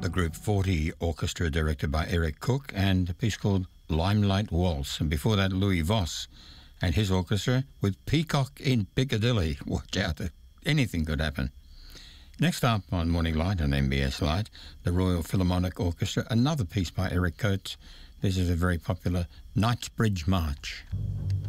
Group 40 orchestra directed by Eric Cook, and a piece called Limelight Waltz. And before that, Louis Voss and his orchestra with Peacock in Piccadilly. Watch out, anything could happen. Next up on Morning Light on MBS Light, the Royal Philharmonic Orchestra, another piece by Eric Coates. This is a very popular Knightsbridge March.